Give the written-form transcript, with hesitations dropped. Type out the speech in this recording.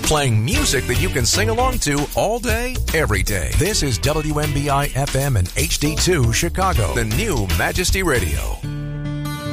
playing music that you can sing along to all day, every day. This is WMBI FM and HD2 Chicago, the new Majesty Radio.